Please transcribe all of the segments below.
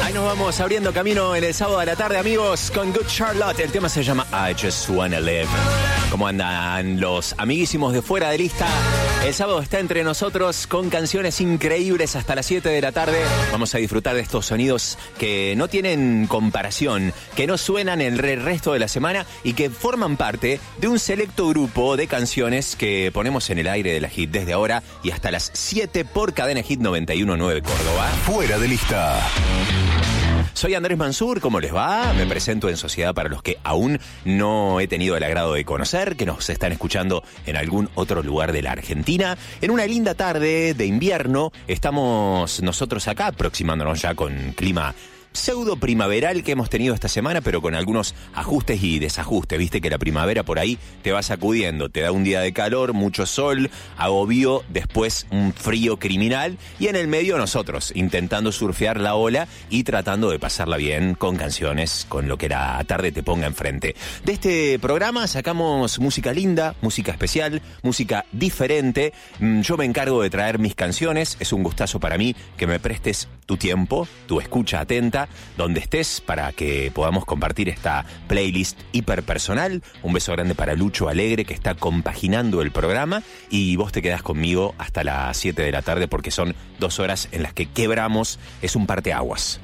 Ahí nos vamos abriendo camino en el sábado a la tarde, amigos, con Good Charlotte. El tema se llama I Just Wanna Live. ¿Cómo andan los amiguísimos de Fuera de Lista? El sábado está entre nosotros con canciones increíbles hasta las 7 de la tarde. Vamos a disfrutar de estos sonidos que no tienen comparación, que no suenan el resto de la semana y que forman parte de un selecto grupo de canciones que ponemos en el aire de la Hit desde ahora y hasta las 7 por Cadena Hit 91.9 Córdoba. Fuera de Lista. Soy Andrés Mansur, ¿cómo les va? Me presento en sociedad para los que aún no he tenido el agrado de conocer, que nos están escuchando en algún otro lugar de la Argentina. En una linda tarde de invierno estamos nosotros acá aproximándonos ya con clima pseudo primaveral que hemos tenido esta semana, pero con algunos ajustes y desajustes. Viste que la primavera por ahí te va sacudiendo, te da un día de calor, mucho sol, agobio, después un frío criminal y en el medio nosotros intentando surfear la ola y tratando de pasarla bien con canciones, con lo que la tarde te ponga enfrente. De este programa sacamos música linda, música especial, música diferente. Yo me encargo de traer mis canciones. Es un gustazo para mí que me prestes tu tiempo, tu escucha atenta, donde estés, para que podamos compartir esta playlist hiper personal. Un beso grande para Lucho Alegre, que está compaginando el programa, y vos te quedás conmigo hasta las 7 de la tarde porque son 2 horas en las que quebramos. Es un parteaguas.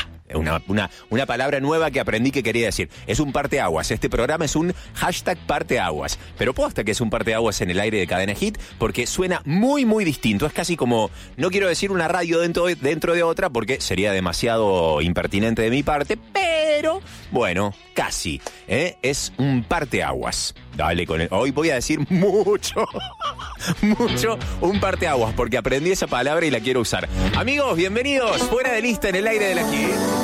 Una palabra nueva que aprendí que quería decir. Es un parteaguas. Este programa es un hashtag parteaguas. Pero posta que es un parteaguas en el aire de Cadena Hit porque suena muy, muy distinto. Es casi como, no quiero decir una radio dentro de otra porque sería demasiado impertinente de mi parte, pero bueno, casi. Es un parteaguas. Dale con él. Hoy voy a decir mucho, un parteaguas porque aprendí esa palabra y la quiero usar. Amigos, bienvenidos. Fuera de Lista en el aire de la Hit.